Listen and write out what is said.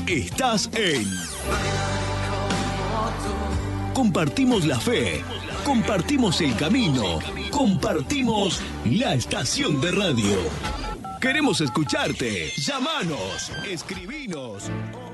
Estás en... Compartimos la fe, compartimos el camino, compartimos la estación de radio. Queremos escucharte. Llámanos, escribinos.